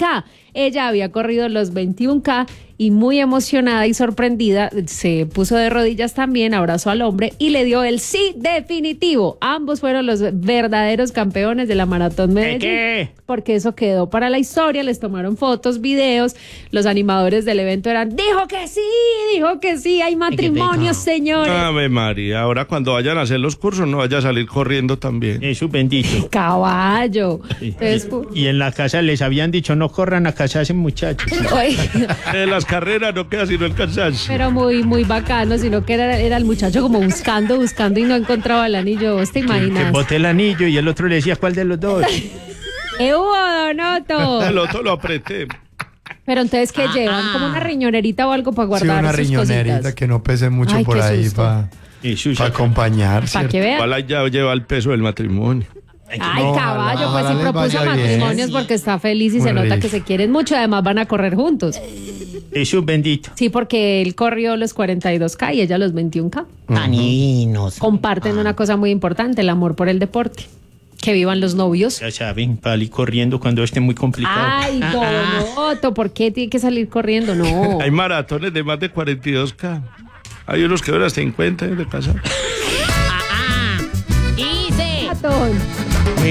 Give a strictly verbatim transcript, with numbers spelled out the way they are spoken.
K. Ella había corrido los veintiún K y muy emocionada y sorprendida se puso de rodillas también, abrazó al hombre y le dio el sí definitivo. Ambos fueron los verdaderos campeones de la Maratón Medellín. ¿Qué? Porque eso quedó para la historia, les tomaron fotos, videos, los animadores del evento eran, dijo que sí, dijo que sí, hay matrimonio, señores. Ave María, ahora cuando vayan a hacer los cursos no vaya a salir corriendo también. Eso bendito. Caballo. Entonces, y, y en la casa les habían dicho no corran a casarse muchachos. En las carreras no queda sino el cansancio. Pero muy, muy bacano, sino que era, era el muchacho como buscando, buscando y no encontraba el anillo. ¿Vos te imaginas? Que boté el anillo y el otro le decía cuál de los dos. ¡Eh, hubo, Don Otto! El otro lo apreté. Pero entonces, ¿qué llevan? ¿Como una riñonerita o algo para guardar Sí, una sus riñonerita cositas? que no pese mucho. Ay, por qué ahí susto. para pa acompañar. Para que vean. Ojalá ya lleva el peso del matrimonio. Ay, No, caballo, ojalá, pues sí ojalá les propuso vaya bien. matrimonios porque está feliz y Muy se nota rico. que se quieren mucho. Además van a correr juntos. Eso bendito. Sí, porque él corrió los cuarenta y dos K y ella los veintiún K. Aninos. Comparten una cosa muy importante, el amor por el deporte. Que vivan los novios. Ya saben, para ir corriendo cuando esté muy complicado. Ay, Don Otto, ¿por qué tiene que salir corriendo? No. Hay maratones de más de cuarenta y dos K. Hay unos que duran cincuenta años de casar. Maratón.